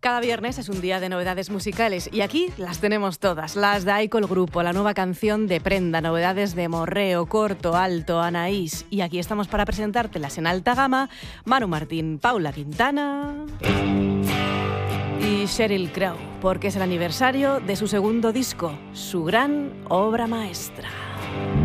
Cada viernes es un día de novedades musicales y aquí las tenemos todas. Las de Aiko el Grupo, la nueva canción de Prenda, novedades de Morreo, Corto, Alto, Anaís. Y aquí estamos para presentártelas en alta gama. Manu Martín, Paula Quintana y Sheryl Crow, porque es el aniversario de su segundo disco, su gran obra maestra.